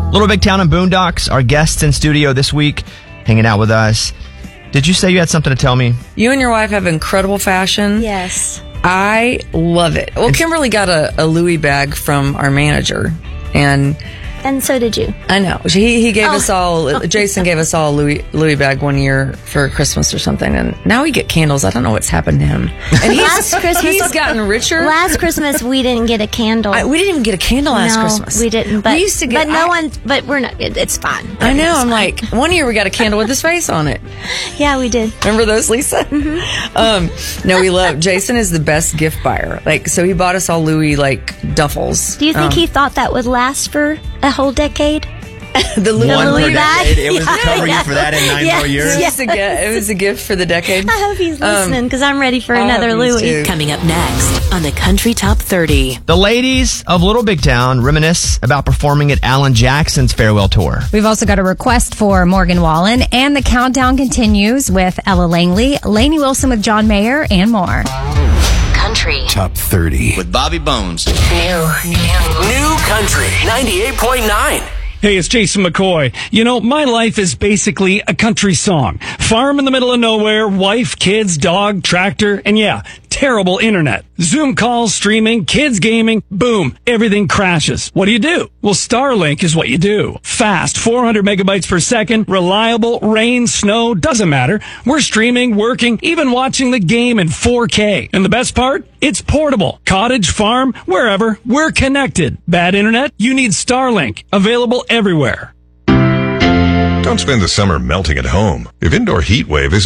Little Big Town and Boondocks, our guests in studio this week, hanging out with us. Did you say you had something to tell me? You and your wife have incredible fashion. Yes. I love it. Well, Kimberly got a Louis bag from our manager, and so did you. I know. He gave us all, Jason gave us all a Louis bag one year for Christmas or something, and now we get candles. I don't know what's happened to him. And he's gotten richer. Last Christmas, we didn't get a candle. We didn't even get a candle last Christmas. We didn't. But, we used to get, but we're not, it's fine. I know. I'm like, one year we got a candle with his face on it. Yeah, we did. Remember those, Lisa? Mm-hmm. No, we love, Jason is the best gift buyer. So he bought us all Louis, duffels. Do you think he thought that would last for a whole decade? The Louis bag? It was to cover you for that in 9 more years? It was a gift for the decade. I hope he's listening, because I'm ready for another Louis. Coming up next on the Country Top 30. The ladies of Little Big Town reminisce about performing at Alan Jackson's farewell tour. We've also got a request for Morgan Wallen, and the countdown continues with Ella Langley, Lainey Wilson with John Mayer, and more. Country Top 30 with Bobby Bones. New Country 98.9. Hey, it's Jason McCoy. You know, my life is basically a country song. Farm in the middle of nowhere, wife, kids, dog, tractor, and yeah, terrible internet. Zoom calls, streaming, kids gaming, boom, everything crashes. What do? Well, Starlink is what you do. Fast, 400 megabytes per second, reliable, rain, snow, doesn't matter. We're streaming, working, even watching the game in 4K. And the best part? It's portable. Cottage, farm, wherever, we're connected. Bad internet? You need Starlink. Available everywhere. Don't spend the summer melting at home. If Indoor Heat Wave is